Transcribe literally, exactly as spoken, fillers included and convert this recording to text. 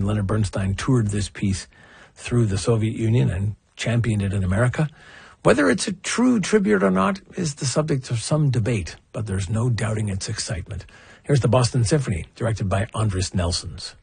Leonard Bernstein toured this piece through the Soviet Union and championed it in America. Whether it's a true tribute or not is the subject of some debate, but there's no doubting its excitement. Here's the Boston Symphony, directed by Andris Nelsons.